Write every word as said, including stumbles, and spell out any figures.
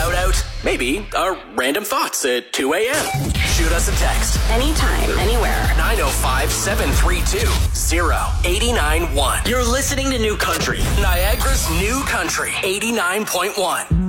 shout out, maybe our random thoughts at two a.m. Shoot us a text. Anytime, anywhere. nine oh five, seven three two, oh eight nine one. You're listening to New Country, Niagara's New Country, eighty-nine point one.